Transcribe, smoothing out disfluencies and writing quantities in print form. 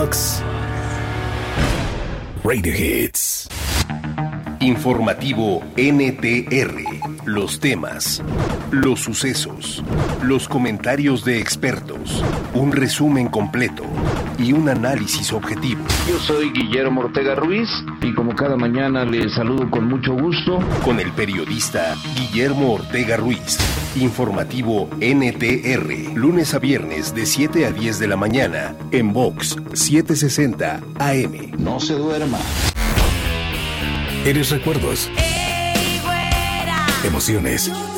Vox Radio Hits. Informativo NTR. Los temas, los sucesos, los comentarios de expertos, un resumen completo y un análisis objetivo. Yo soy Guillermo Ortega Ruiz y como cada mañana les saludo con mucho gusto. Con el periodista Guillermo Ortega Ruiz. Informativo NTR. Lunes a viernes de 7 a 10 de la mañana en Vox 760 AM. No se duerma. Eres recuerdos, emociones,